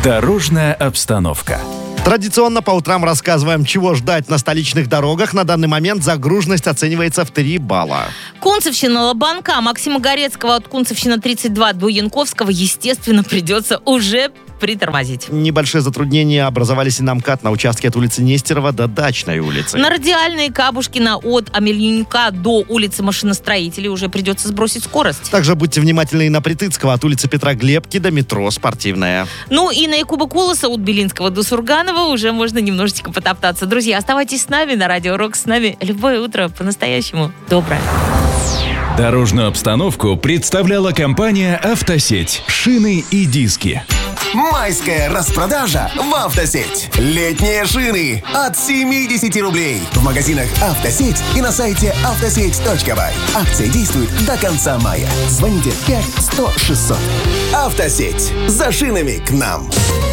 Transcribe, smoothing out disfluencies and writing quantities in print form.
Дорожная обстановка. Традиционно по утрам рассказываем, чего ждать на столичных дорогах. На данный момент загруженность оценивается в 3 балла. Кунцевщина, Лобанка, Максима Горецкого от Кунцевщина 32 до Янковского, естественно, придется уже притормозить. Небольшие затруднения образовались и на МКАД на участке от улицы Нестерова до Дачной улицы. На Радиальной Кабушкина от Амельяника до улицы Машиностроителей уже придется сбросить скорость. Также будьте внимательны и на Притыцкого от улицы Петра Глебки до метро Спортивная. Ну и на Якуба Колоса от Белинского до Сурганова уже можно немножечко потоптаться. Друзья, оставайтесь с нами на Радио Рок. С нами любое утро по-настоящему доброе. Дорожную обстановку представляла компания «Автосеть». Шины и диски. Майская распродажа в «Автосеть». Летние шины от 70 рублей. В магазинах «Автосеть» и на сайте автосеть.бай. Акция действует до конца мая. Звоните 5 100 600. «Автосеть». За шинами к нам.